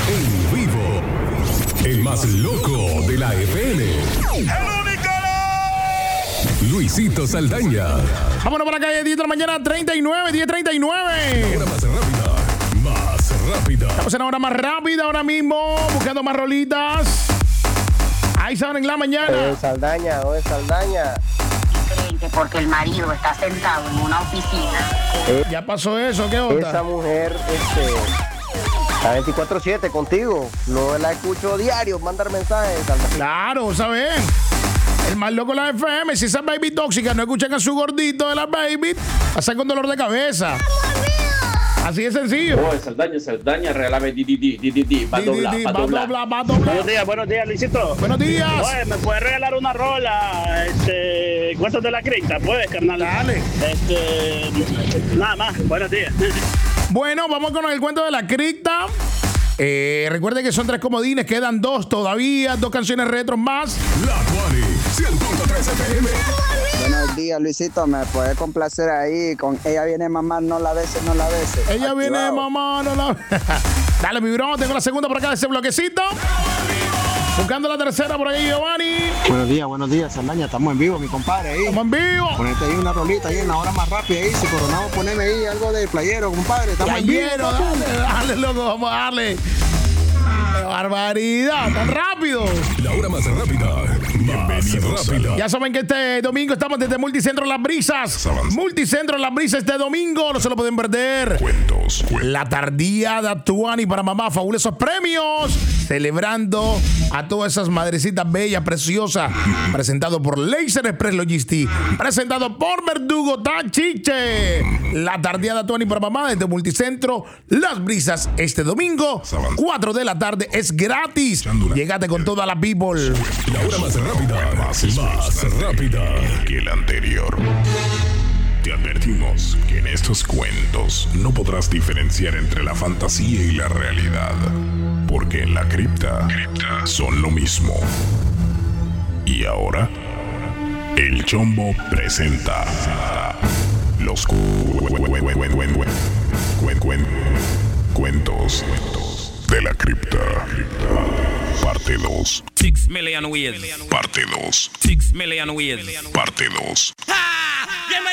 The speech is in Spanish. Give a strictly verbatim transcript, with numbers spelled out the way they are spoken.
En vivo. El más loco de la F M. Luisito Saldaña. Vámonos para la calle, diez de la mañana, treinta y nueve, diez treinta y nueve. Hora más rápida. Más rápida. Estamos en la hora más rápida ahora mismo, buscando más rolitas. Ahí saben en la mañana. Oye, Saldaña, oye, Saldaña. Creen que porque el marido está sentado en una oficina. Eh, Ya pasó eso, ¿qué onda? esa mujer, este, está veinticuatro siete contigo. No la escucho diario, mandar mensajes, Saldaña. Claro, ¿saben? El más loco de la F M, si esas baby tóxicas no escuchan a su gordito de las baby, pasan con dolor de cabeza. Así de sencillo. Oh, Saldaña, Saldaña, regálame di, di, di, di, di, di, va a Di, di, doblar, di, va a va a doblar. doblar, va a doblar. Buenos días, buenos días, Luisito. Buenos días. Oye, ¿me puedes regalar una rola? Este, cuentos de la cripta, ¿puedes, carnal? Dale. Este, nada más, buenos días. Bueno, vamos con el cuento de la cripta. Eh, recuerden que son tres comodines, quedan dos todavía, dos canciones retro más. La Tuani. cien punto tres F M. Buenos días, Luisito. ¿Me puede complacer ahí con Ella viene mamá, no la beses, no la beses? Ella Activado. viene, mamá, no la... Dale, mi bro, tengo la segunda por acá de ese bloquecito. Buscando la tercera por ahí, Giovanni. Buenos días, buenos días, Saldaña. Estamos en vivo, mi compadre. Ahí. Estamos en vivo. Ponete ahí una rolita ahí en la hora más rápida. Ahí, si coronamos, poneme ahí algo de playero, compadre. Estamos en vivo. Playero, dale, dale, loco, vamos a darle. ¡Qué barbaridad! ¡Tan rápido! La hora más rápida. Más rápida. Ya saben que este domingo estamos desde Multicentro Las Brisas. Multicentro Las Brisas este domingo, no se lo pueden perder. Cuentos. Cuentos. La tardiada Tuani para mamá, fabulosos premios. Celebrando a todas esas madrecitas bellas, preciosas. Presentado por Laser Express Logistics. Presentado por Verdugo Tachiche. La tardiada Tuani para mamá desde Multicentro Las Brisas este domingo. cuatro de la tarde es gratis. Llegate con toda la people. La hora más rápida. Más, más rápida que el anterior. Te advertimos que en estos cuentos no podrás diferenciar entre la fantasía y la realidad. Porque en la cripta, cripta son lo mismo. Y ahora, el Chombo presenta los cu- cu- cu- cu- cu- cu- cu- cu- cuentos de la cripta. Parte dos. Six million ways. Parte dos. Six million ways. Parte dos.